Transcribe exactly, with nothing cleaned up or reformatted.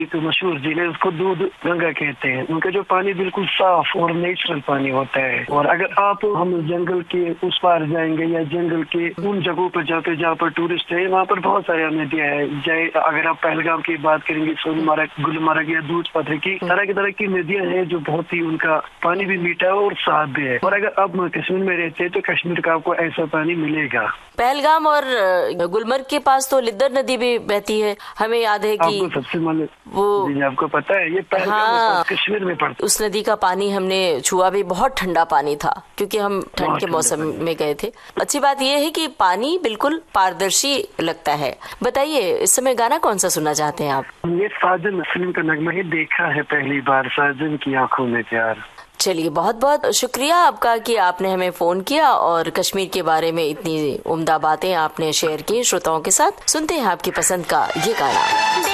एक मशहूर झील है, उसको दूध गंगा कहते हैं। उनका जो पानी बिल्कुल साफ और नेचुरल पानी होता है। और अगर आप हम जंगल के उस पार जाएंगे या जंगल के उन जगहों पर जाते जहाँ पर टूरिस्ट है, वहाँ पर बहुत सारी नदियाँ हैं। चाहे अगर आप पहलगाम की बात करेंगे, सोनमर्ग, गुलमर्ग या दूध पत्थर की तरह की तरह की नदियाँ हैं, जो बहुत ही उनका पानी भी मीठा है और साफ भी है। और अगर आप कश्मीर में रहते हैं तो कश्मीर का आपको ऐसा पानी मिलेगा। पहलगाम और गुलमर्ग के पास तो लिद्दर नदी भी बहती है। हमें याद है कि आपको सबसे मालूम वो जी, आपको पता है ये पहलगाम हाँ, कश्मीर में पड़ता है। उस नदी का पानी हमने छुआ भी, बहुत ठंडा पानी था क्योंकि हम ठंड के मौसम में गए थे। अच्छी बात यह है कि पानी बिल्कुल पारदर्शी लगता है। बताइए, इस समय गाना कौन सा सुनना चाहते हैं आप? ये साजन फिल्म का नगमा ही देखा है पहली बार, साजन की आंखों में प्यार। चलिए, बहुत बहुत शुक्रिया आपका कि आपने हमें फोन किया और कश्मीर के बारे में इतनी उम्दा बातें आपने शेयर की श्रोताओं के साथ। सुनते हैं आपकी पसंद का ये गाना।